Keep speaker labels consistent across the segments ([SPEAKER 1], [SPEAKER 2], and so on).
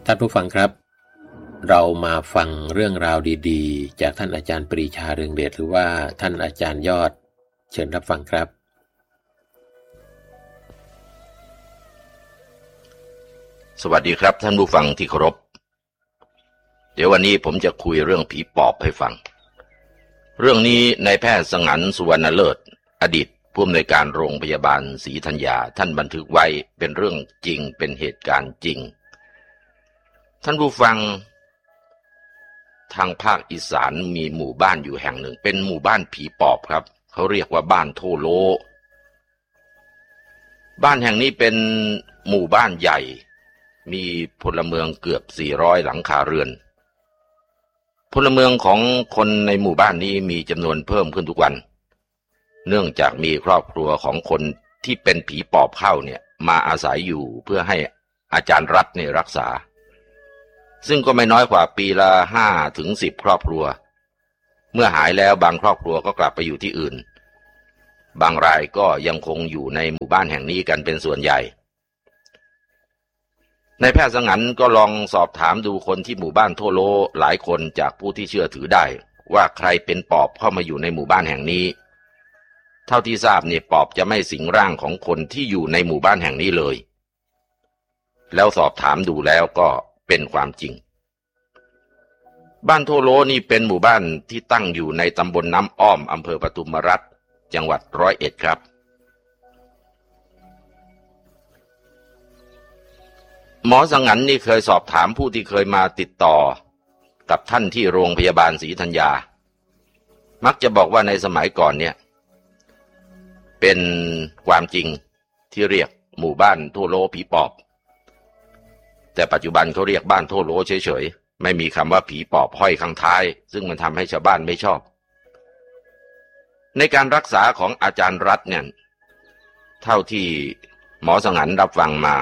[SPEAKER 1] ท่านผู้ฟังครับเรามาฟังเรื่องราวดีๆจากท่านอาจารย์ปรีชาเรืองเดชหรือว่าท่านอาจารย์ยอดเชิญรับฟังครับ
[SPEAKER 2] สวัสดีครับท่านผู้ฟังที่เคารพเดี๋ยววันนี้ผมจะคุยเรื่องผีปอบให้ฟังเรื่องนี้นายแพทย์สงันต์สุวรรณเลิศอดีตผู้อำนวยการโรงพยาบาลศรีธัญญาท่านบันทึกไว้เป็นเรื่องจริงเป็นเหตุการณ์จริงท่านผู้ฟังทางภาคอีสานมีหมู่บ้านอยู่แห่งหนึ่งเป็นหมู่บ้านผีปอบครับเขาเรียกว่าบ้านโทโลบ้านแห่งนี้เป็นหมู่บ้านใหญ่มีพลเมืองเกือบ400หลังคาเรือนพลเมืองของคนในหมู่บ้านนี้มีจำนวนเพิ่มขึ้นทุกวันเนื่องจากมีครอบครัวของคนที่เป็นผีปอบเข้าเนี่ยมาอาศัยอยู่เพื่อให้อาจารย์รัฐเนี่ยรักษาซึ่งก็ไม่น้อยกว่าปีละ5 ถึง 10ครอบครัวเมื่อหายแล้วบางครอบครัวก็กลับไปอยู่ที่อื่นบางรายก็ยังคงอยู่ในหมู่บ้านแห่งนี้กันเป็นส่วนใหญ่นายแพทย์สงันต์ก็ลองสอบถามดูคนที่หมู่บ้านโทโลหลายคนจากผู้ที่เชื่อถือได้ว่าใครเป็นปอบเข้ามาอยู่ในหมู่บ้านแห่งนี้เท่าที่ทราบเนี่ยปอบจะไม่สิงร่างของคนที่อยู่ในหมู่บ้านแห่งนี้เลยแล้วสอบถามดูแล้วก็เป็นความจริงบ้านโทโลนี่เป็นหมู่บ้านที่ตั้งอยู่ในตำบลน้ำอ้อมอำเภอปทุมรัฐจังหวัด101ครับหมอสงันนี่เคยสอบถามผู้ที่เคยมาติดต่อกับท่านที่โรงพยาบาลศรีธัญญามักจะบอกว่าในสมัยก่อนเนี่ยเป็นความจริงที่เรียกหมู่บ้านโทโลผีปอบแต่ปัจจุบันเขาเรียกบ้านโทโลเฉยๆไม่มีคำว่าผีปอบห้อยข้างท้ายซึ่งมันทำให้ชาวบ้านไม่ชอบในการรักษาของอาจารย์รัฐเนี่ยเท่าที่หมอสงันรับฟังมา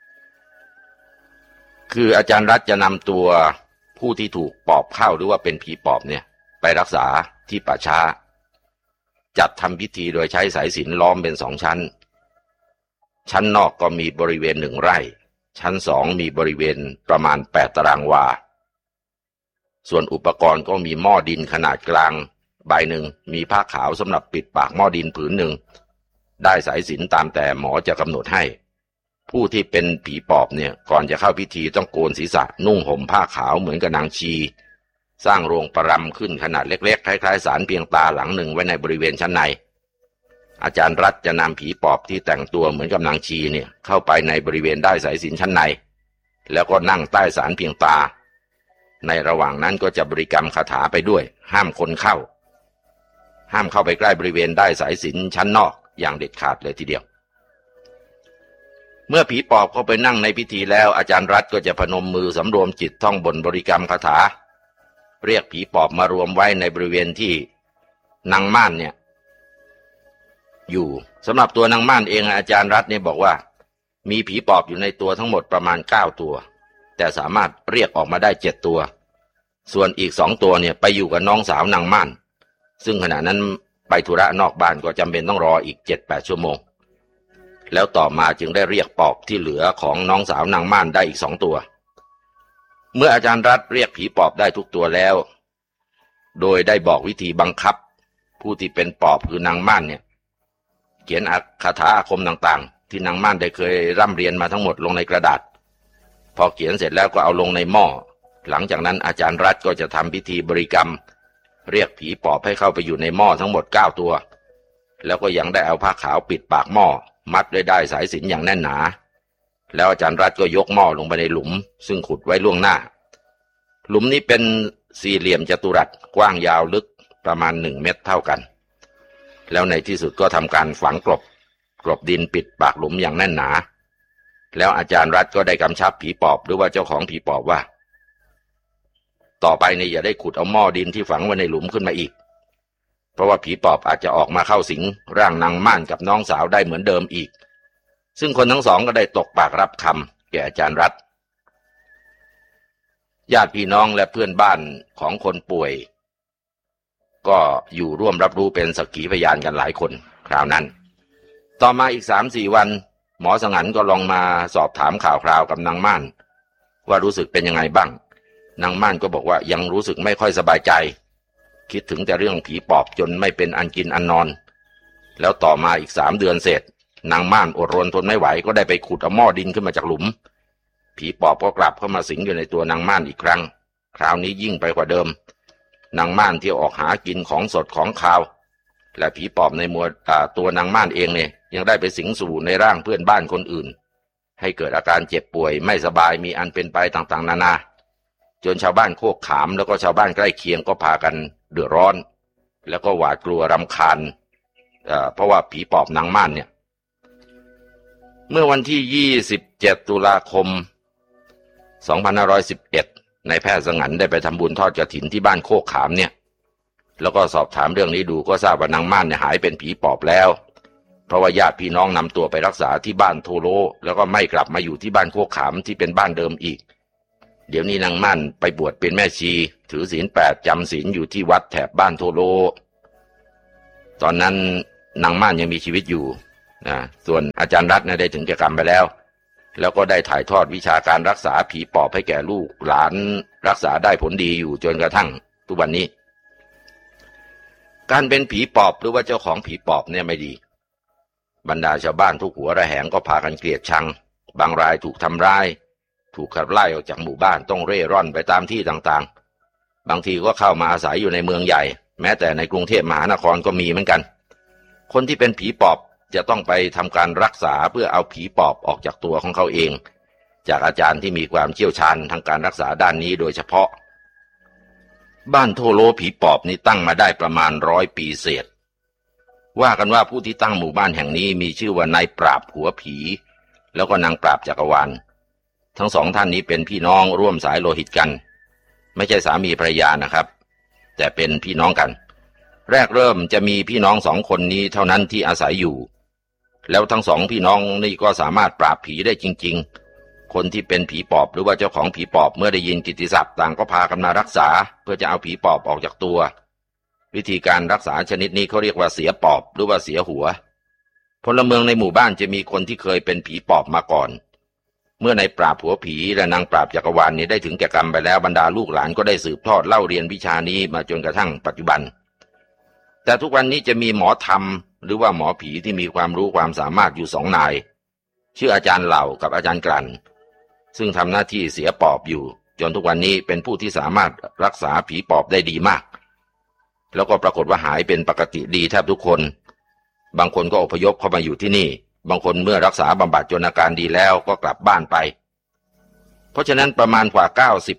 [SPEAKER 2] คืออาจารย์รัฐจะนำตัวผู้ที่ถูกปอบเข้าหรือว่าเป็นผีปอบเนี่ยไปรักษาที่ป่าช้าจัดทำพิธีโดยใช้สายสิญจน์ล้อมเป็น2 ชั้นชั้นนอกก็มีบริเวณ1 ไร่ชั้น2มีบริเวณประมาณ8 ตารางวาส่วนอุปกรณ์ก็มีหม้อดินขนาดกลางใบหนึ่งมีผ้าขาวสำหรับปิดปากหม้อดินผืนหนึ่งได้สายสิญจน์ตามแต่หมอจะกำหนดให้ผู้ที่เป็นผีปอบเนี่ยก่อนจะเข้าพิธีต้องโกนศีรษะนุ่งห่มผ้าขาวเหมือนกับนางชีสร้างโรงประรำขึ้นขนาดเล็กๆคล้ายๆศาลเพียงตาหลังหนึ่งไว้ในบริเวณชั้นในอาจารย์รัฐจะนำผีปอบที่แต่งตัวเหมือนกับนางชีเนี่ยเข้าไปในบริเวณได้สายสิญจน์ชั้นในแล้วก็นั่งใต้ศาลเพียงตาในระหว่างนั้นก็จะบริกรรมคาถาไปด้วยห้ามคนเข้าไปใกล้บริเวณได้สายสิญจน์ชั้นนอกอย่างเด็ดขาดเลยทีเดียวเมื่อผีปอบเข้าไปนั่งในพิธีแล้วอาจารย์รัฐก็จะพนมมือสำรวมจิตท่องบนบริกรรมคาถาเรียกผีปอบมารวมไว้ในบริเวณที่นางม่านเนี่ยอยู่สำหรับตัวนางม่านเองอาจารย์รัฐเนี่ยบอกว่ามีผีปอบอยู่ในตัวทั้งหมดประมาณ9 ตัวแต่สามารถเรียกออกมาได้7 ตัวส่วนอีก2 ตัวเนี่ยไปอยู่กับน้องสาวนางม่านซึ่งขณะนั้นไปธุระนอกบ้านก็จำเป็นต้องรออีก 7-8 ชั่วโมงแล้วต่อมาจึงได้เรียกปอบที่เหลือของน้องสาวนางม่านได้อีก2 ตัวเมื่ออาจารย์รัฐเรียกผีปอบได้ทุกตัวแล้วโดยได้บอกวิธีบังคับผู้ที่เป็นปอบคือนางม่านเนี่ยเขียนคาถาอาคมต่างๆที่นางม่านได้เคยร่ำเรียนมาทั้งหมดลงในกระดาษพอเขียนเสร็จแล้วก็เอาลงในหม้อหลังจากนั้นอาจารย์รัฐก็จะทำพิธีบริกรรมเรียกผีปอบให้เข้าไปอยู่ในหม้อทั้งหมด9 ตัวแล้วก็ยังได้เอาผ้าขาวปิดปากหม้อมัดด้วยได้สายสิญจน์อย่างแน่นหนาแล้วอาจารย์รัฐก็ยกหม้อลงไปในหลุมซึ่งขุดไว้ล่วงหน้าหลุมนี้เป็นสี่เหลี่ยมจัตุรัสกว้างยาวลึกประมาณ1 เมตรเท่ากันแล้วในที่สุดก็ทำการฝังกลบดินปิดปากหลุมอย่างแน่นหนาแล้วอาจารย์รัฐก็ได้กำชับผีปอบหรือว่าเจ้าของผีปอบว่าต่อไปเนี่ยอย่าได้ขุดเอาหม้อดินที่ฝังไว้ในหลุมขึ้นมาอีกเพราะว่าผีปอบอาจจะออกมาเข้าสิงร่างนางม่านกับน้องสาวได้เหมือนเดิมอีกซึ่งคนทั้ง 2ก็ได้ตกปากรับคำแก่อาจารย์รัฐญาติพี่น้องและเพื่อนบ้านของคนป่วยก็อยู่ร่วมรับรู้เป็นสักขีพยานกันหลายคนคราวนั้นต่อมาอีก 3-4 วันหมอสงันก็ลองมาสอบถามข่าวคราวกับนางม่านว่ารู้สึกเป็นยังไงบ้างนางม่านก็บอกว่ายังรู้สึกไม่ค่อยสบายใจคิดถึงแต่เรื่องผีปอบจนไม่เป็นอันกินอันนอนแล้วต่อมาอีก3 เดือนเสร็จนางม่านอดรนทนไม่ไหวก็ได้ไปขุดเอาหม้อดินขึ้นมาจากหลุมผีปอบก็กลับเข้ามาสิงอยู่ในตัวนางม่านอีกครั้งคราวนี้ยิ่งไปกว่าเดิมนางม่านที่ออกหากินของสดของคาวและผีปอบในตัวนางม่านเองเนี่ยยังได้ไปสิงสู่ในร่างเพื่อนบ้านคนอื่นให้เกิดอาการเจ็บป่วยไม่สบายมีอันเป็นไปต่างๆนานาจนชาวบ้านโคกขามแล้วก็ชาวบ้านใกล้เคียงก็พากันเดือดร้อนแล้วก็หวาดกลัวรำคาญเพราะว่าผีปอบนางม่านเนี่ยเมื่อวันที่27 ตุลาคม 2511นายแพทย์สงันได้ไปทำบุญทอดกฐินที่บ้านโคกขามเนี่ยแล้วก็สอบถามเรื่องนี้ดูก็ทราบว่านางม่านเนี่ยหายเป็นผีปอบแล้วเพราะว่าญาติพี่น้องนำตัวไปรักษาที่บ้านโทโลแล้วก็ไม่กลับมาอยู่ที่บ้านโคกขามที่เป็นบ้านเดิมอีกเดี๋ยวนี้นางม่านไปบวชเป็นแม่ชีถือศีล 8จำศีลอยู่ที่วัดแถบบ้านโทโลตอนนั้นนางม่านยังมีชีวิตอยู่นะส่วนอาจารย์รัตน์ได้ถึงแก่กรรมไปแล้วก็ได้ถ่ายทอดวิชาการรักษาผีปอบให้แก่ลูกหลานรักษาได้ผลดีอยู่จนกระทั่งทุกวันนี้การเป็นผีปอบหรือว่าเจ้าของผีปอบเนี่ยไม่ดีบรรดาชาวบ้านทุกหัวระแหงก็พากันเกลียดชังบางรายถูกทำร้ายถูกขับไล่ออกจากหมู่บ้านต้องเร่ร่อนไปตามที่ต่างๆบางทีก็เข้ามาอาศัยอยู่ในเมืองใหญ่แม้แต่ในกรุงเทพมหานครก็มีเหมือนกันคนที่เป็นผีปอบจะต้องไปทำการรักษาเพื่อเอาผีปอบออกจากตัวของเขาเองจากอาจารย์ที่มีความเชี่ยวชาญทางการรักษาด้านนี้โดยเฉพาะบ้านโทโลผีปอบนี้ตั้งมาได้ประมาณ100 ปีเศษว่ากันว่าผู้ที่ตั้งหมู่บ้านแห่งนี้มีชื่อว่านายปราบหัวผีแล้วก็นางปราบจักรวาลทั้งสองท่านนี้เป็นพี่น้องร่วมสายโลหิตกันไม่ใช่สามีภรรยานะครับแต่เป็นพี่น้องกันแรกเริ่มจะมีพี่น้อง2 คนนี้เท่านั้นที่อาศัยอยู่แล้วทั้ง2 พี่น้องนี่ก็สามารถปราบผีได้จริงๆคนที่เป็นผีปอบหรือว่าเจ้าของผีปอบเมื่อได้ยินกิตติศัพท์ต่างก็พากันมารักษาเพื่อจะเอาผีปอบออกจากตัววิธีการรักษาชนิดนี้เขาเรียกว่าเสียปอบหรือว่าเสียหัวพลเมืองในหมู่บ้านจะมีคนที่เคยเป็นผีปอบมาก่อนเมื่อนายปราบหัวผีและนางปราบจักรวาลนี้ได้ถึงแก่กรรมไปแล้วบรรดาลูกหลานก็ได้สืบทอดเล่าเรียนวิชานี้มาจนกระทั่งปัจจุบันแต่ทุกวันนี้จะมีหมอธรรมหรือว่าหมอผีที่มีความรู้ความสามารถอยู่2 นายชื่ออาจารย์เหล่ากับอาจารย์กลั่นซึ่งทำหน้าที่เสียปอบอยู่จนทุกวันนี้เป็นผู้ที่สามารถรักษาผีปอบได้ดีมากแล้วก็ปรากฏว่าหายเป็นปกติดีแทบทุกคนบางคนก็อพยพเข้ามาอยู่ที่นี่บางคนเมื่อรักษาบำบัดจนอาการดีแล้วก็กลับบ้านไปเพราะฉะนั้นประมาณกว่า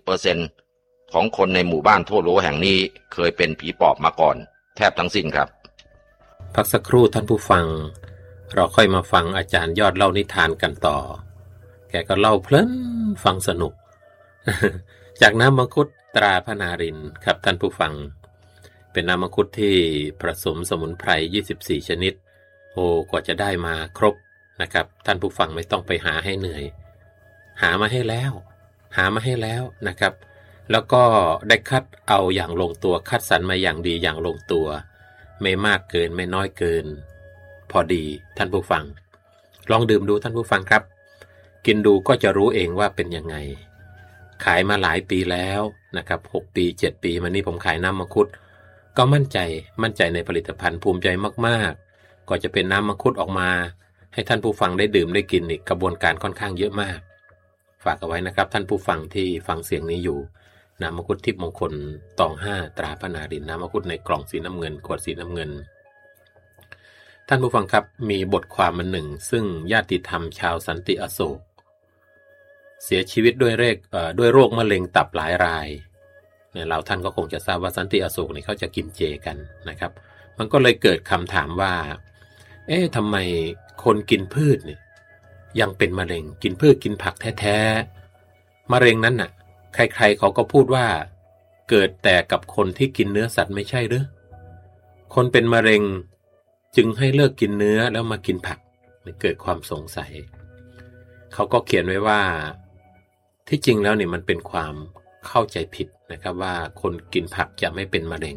[SPEAKER 2] 90% ของคนในหมู่บ้านโทโลแห่งนี้เคยเป็นผีปอบมาก่อนแทบทั้งสิ้นครับ
[SPEAKER 1] พักสักครู่ท่านผู้ฟังเราค่อยมาฟังอาจารย์ยอดเล่านิทานกันต่อแกก็เล่าเพลินฟังสนุก จากน้ำมังคุดตราพนารินครับท่านผู้ฟังเป็นน้ำมังคุดที่ผสมสมุนไพร24 ชนิดโอ้กว่าจะได้มาครบนะครับท่านผู้ฟังไม่ต้องไปหาให้เหนื่อยหามาให้แล้วนะครับแล้วก็ได้คัดเอาอย่างลงตัวคัดสรรมาอย่างดีอย่างลงตัวไม่มากเกินไม่น้อยเกินพอดีท่านผู้ฟังลองดื่มดูท่านผู้ฟังครับกินดูก็จะรู้เองว่าเป็นยังไงขายมาหลายปีแล้วนะครับ6 ปี7 ปีมานี้ผมขายน้ำมังคุดก็มั่นใจในผลิตภัณฑ์ภูมิใจมากๆก็จะเป็นน้ำมังคุดออกมาให้ท่านผู้ฟังได้ดื่มได้กินอีกกระบวนการค่อนข้างเยอะมากฝากเอาไว้นะครับท่านผู้ฟังที่ฟังเสียงนี้อยู่น้ำมังคุดทิพย์มงคลตอง5ตราพนารินน้ำมังคุดในกล่องสีน้ำเงินขวดสีน้ำเงินท่านผู้ฟังครับมีบทความมันหนึ่งซึ่งญาติธรรมชาวสันติอโศกเสียชีวิตด้วยโรคมะเร็งตับหลายรายเนี่ยเราท่านก็คงจะทราบว่าสันติอโศกนี่เขาจะกินเจกันนะครับมันก็เลยเกิดคำถามว่าทำไมคนกินพืชเนี่ยยังเป็นมะเร็งกินพืชกินผักแท้ๆมะเร็งนั้นน่ะใครๆเขาก็พูดว่าเกิดแต่กับคนที่กินเนื้อสัตว์ไม่ใช่หรือคนเป็นมะเร็งจึงให้เลิกกินเนื้อแล้วมากินผักเกิดความสงสัยเขาก็เขียนไว้ว่าที่จริงแล้วเนี่ยมันเป็นความเข้าใจผิดนะครับว่าคนกินผักจะไม่เป็นมะเร็ง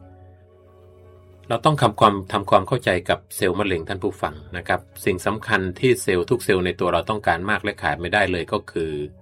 [SPEAKER 1] เราต้องทำความเข้าใจกับเซลล์มะเร็งท่านผู้ฟังนะครับสิ่งสำคัญที่เซลล์ทุกเซลล์ในตัวเราต้องการมากและขาดไม่ได้เลยก็คือ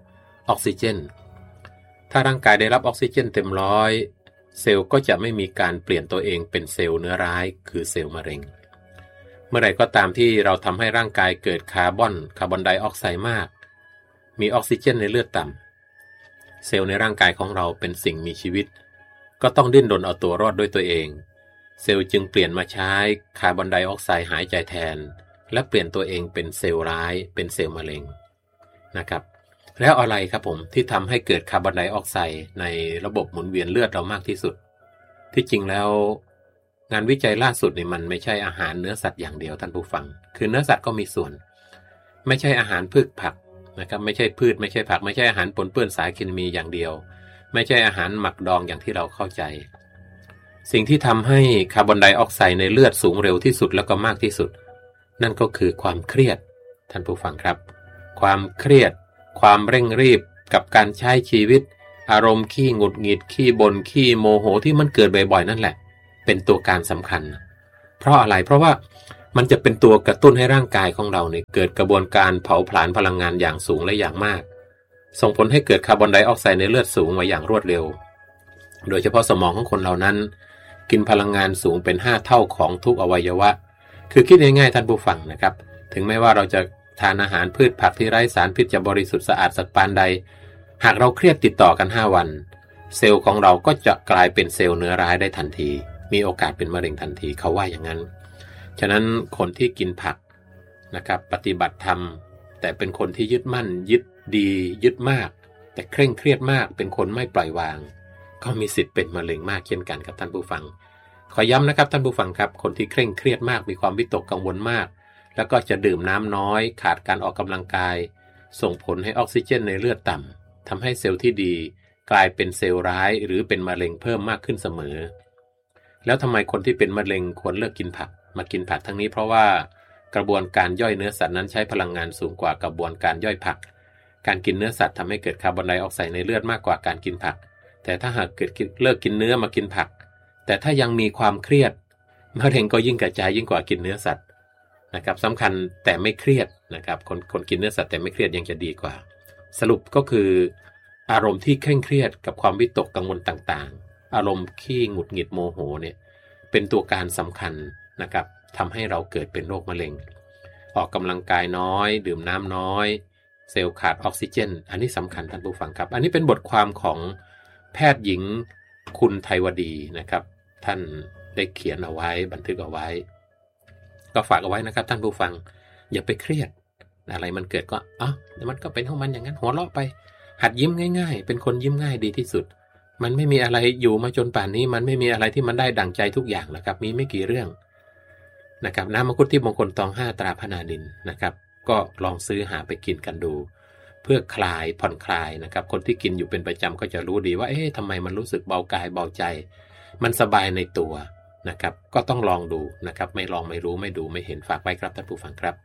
[SPEAKER 1] ออกซิเจนถ้าร่างกายได้รับออกซิเจนเต็มร้อยเซลล์ก็จะไม่มีการเปลี่ยนตัวเองเป็นเซลล์เนื้อร้ายคือเซลล์มะเร็งเมื่อไหร่ก็ตามที่เราทำให้ร่างกายเกิดคาร์บอนไดออกไซด์มากมีออกซิเจนในเลือดต่ำเซลล์ในร่างกายของเราเป็นสิ่งมีชีวิตก็ต้องดิ้นรนเอาตัวรอดด้วยตัวเองเซลล์จึงเปลี่ยนมาใช้คาร์บอนไดออกไซด์หายใจแทนและเปลี่ยนตัวเองเป็นเซลล์ร้ายเป็นเซลล์มะเร็งนะครับแล้วอะไรครับผมที่ทำให้เกิดคาร์บอนไดออกไซด์ในระบบหมุนเวียนเลือดเรามากที่สุดที่จริงแล้วงานวิจัยล่าสุดนี่มันไม่ใช่อาหารเนื้อสัตว์อย่างเดียวท่านผู้ฟังคือเนื้อสัตว์ก็มีส่วนไม่ใช่อาหารพืชผักนะครับไม่ใช่พืชไม่ใช่ผักไม่ใช่อาหารปนเปื้อนสารเคมีอย่างเดียวไม่ใช่อาหารหมักดองอย่างที่เราเข้าใจสิ่งที่ทำให้คาร์บอนไดออกไซด์ในเลือดสูงเร็วที่สุดแล้วก็มากที่สุดนั่นก็คือความเครียดท่านผู้ฟังครับความเครียดความเร่งรีบกับการใช้ชีวิตอารมณ์ขี้หงุดหงิดขี้บ่นขี้โมโหที่มันเกิดบ่อยๆนั่นแหละเป็นตัวการสำคัญเพราะอะไรเพราะว่ามันจะเป็นตัวกระตุ้นให้ร่างกายของเราเนี่ยเกิดกระบวนการเผาผลาญพลังงานอย่างสูงและอย่างมากส่งผลให้เกิดคาร์บอนไดออกไซด์ในเลือดสูงมาอย่างรวดเร็วโดยเฉพาะสมองของคนเหล่านั้นกินพลังงานสูงเป็น5 เท่าของทุกอวัยวะคือคิดง่ายๆท่านผู้ฟังนะครับถึงแม้ว่าเราจะทานอาหารพืชผักที่ไร้สารพิษจะบริสุทธิ์สะอาดสักปานใดหากเราเครียดติดต่อกัน5 วันเซลล์ของเราก็จะกลายเป็นเซลล์เนื้อร้ายได้ทันทีมีโอกาสเป็นมะเร็งทันทีเขาว่าอย่างนั้นฉะนั้นคนที่กินผักนะครับปฏิบัติธรรมแต่เป็นคนที่ยึดมั่นยึดดียึดมากแต่เคร่งเครียดมากเป็นคนไม่ปล่อยวางก็มีสิทธิ์เป็นมะเร็งมากเช่นกันครับท่านผู้ฟังขอย้ำนะครับท่านผู้ฟังครับคนที่เคร่งเครียดมากมีความวิตกกังวลมากแล้วก็จะดื่มน้ำน้อยขาดการออกกำลังกายส่งผลให้ออกซิเจนในเลือดต่ำทำให้เซลล์ที่ดีกลายเป็นเซลล์ร้ายหรือเป็นมะเร็งเพิ่มมากขึ้นเสมอแล้วทำไมคนที่เป็นมะเร็งควรเลิกกินผักมากินผักทั้งนี้เพราะว่ากระบวนการย่อยเนื้อสัตว์นั้นใช้พลังงานสูงกว่ากระบวนการย่อยผักการกินเนื้อสัตว์ทำให้เกิดคาร์บอนไดออกไซด์ในเลือดมากกว่าการกินผักแต่ถ้าหากเกิดเลิกกินเนื้อมากินผักแต่ถ้ายังมีความเครียดมะเร็งก็ยิ่งกระจายยิ่งกว่ากินเนื้อสัตว์นะครับสำคัญแต่ไม่เครียดนะครับคนกินเนื้อสัตว์แต่ไม่เครียดยังจะดีกว่าสรุปก็คืออารมณ์ที่เคร่งเครียดกับความวิตกกังวลต่างๆอารมณ์ขี้หงุดหงิดโมโหเนี่ยเป็นตัวการสำคัญนะครับทำให้เราเกิดเป็นโรคมะเร็งออกกำลังกายน้อยดื่มน้ำน้อยเซลล์ขาดออกซิเจนอันนี้สำคัญท่านผู้ฟังครับอันนี้เป็นบทความของแพทย์หญิงคุณไทยวดีนะครับท่านได้เขียนเอาไว้บันทึกเอาไว้ก็ฝากเอาไว้นะครับท่านผู้ฟังอย่าไปเครียดอะไรมันเกิดก็มันก็เป็นของมันอย่างนั้นหัวเราะไปหัดยิ้มง่ายๆเป็นคนยิ้มง่ายดีที่สุดมันไม่มีอะไรอยู่มาจนป่านนี้มันไม่มีอะไรที่มันได้ดั่งใจทุกอย่างหรอกครับมีไม่กี่เรื่องนะครับน้ำมังคุดที่มงคลตอง5ตราพนาดินนะครับก็ลองซื้อหาไปกินกันดูเพื่อคลายผ่อนคลายนะครับคนที่กินอยู่เป็นประจำก็จะรู้ดีว่าทำไมมันรู้สึกเบากายเบาใจมันสบายในตัวนะครับก็ต้องลองดูนะครับไม่ลองไม่รู้ไม่ดูไม่เห็นฝากไว้ครับท่านผู้ฟังครับ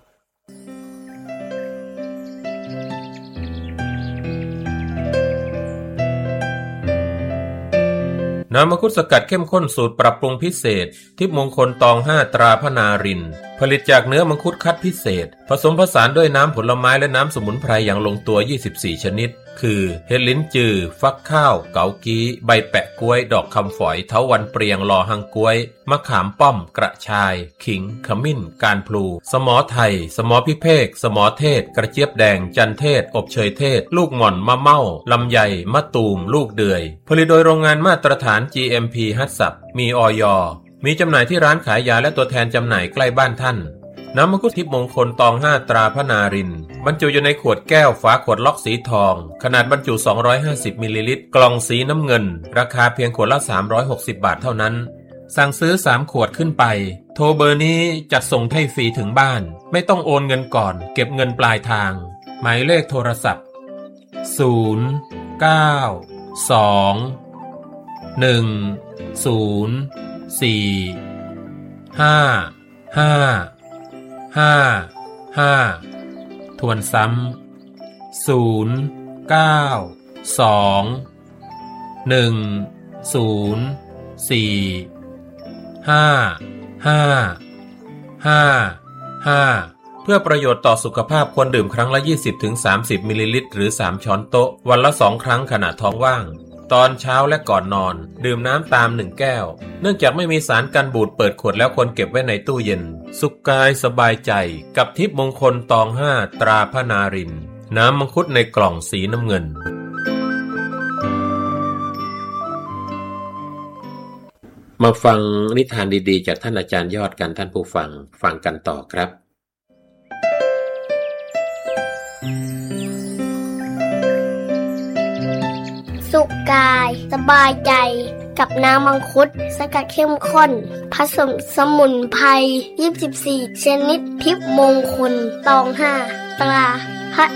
[SPEAKER 1] น้ำมังคุดสกัดเข้มข้นสูตรปรับปรุงพิเศษทิพย์มงคลตอง5ตราพนารินผลิตจากเนื้อมังคุดคัดพิเศษผสมผสานด้วยน้ำผลไม้และน้ำสมุนไพรอย่างลงตัว24ชนิดคือเห็ดลิ้นจือฟักข้าวเกากี้ใบแปะกล้วยดอกคำฝอยเถาวัลย์เปรียงลอหังกล้วยมะขามป้อมกระชายขิงขมิ้นการพลูสมอไทยสมอพิเภกสมอเทศกระเจี๊ยบแดงจันเทศอบเชยเทศลูกหม่อนมะเม่าลำไยมะตูมลูกเดือยผลิตโดยโรงงานมาตรฐาน GMP ฮัตสับมีอย.มีจำหน่ายที่ร้านขายยาและตัวแทนจำหน่ายใกล้บ้านท่านน้ำมังคุดทิพย์มงคลตอง5ตราพนารินบรรจุอยู่ในขวดแก้วฝาขวดล็อกสีทองขนาดบรรจุ250มิลลิลิตรกล่องสีน้ำเงินราคาเพียงขวดละ360บาทเท่านั้นสั่งซื้อ3ขวดขึ้นไปโทรเบอร์นี้จัดส่งให้ฟรีถึงบ้านไม่ต้องโอนเงินก่อนเก็บเงินปลายทางหมายเลขโทรศัพท์0 9 2 1 0 4 5 5 5 ทวนซ้ำ0 9 2 1 0 4 5 5 5 5 พื่อประโยชน์ต่อสุขภาพควรดื่มครั้งละ 20-30 มิลลิลิตรหรือ3ช้อนโต๊ะวันละ2ครั้งขณะท้องว่างตอนเช้าและก่อนนอนดื่มน้ำตาม1แก้วเนื่องจากไม่มีสารกันบูดเปิดขวดแล้วควรเก็บไว้ในตู้เย็นสุขกายสบายใจกับทิพย์มงคลตอง5ตราพระนารินทร์น้ำมังคุดในกล่องสีน้ำเงินมาฟังนิทานดีๆจากท่านอาจารย์ยอดกันท่านผู้ฟังกันต่อครับ
[SPEAKER 3] สุขกายสบายใจกับน้ำมังคุดสกัดเข้มข้นผสมสมุนไพร24ชนิดทิพย์มงคลตอง5ตรา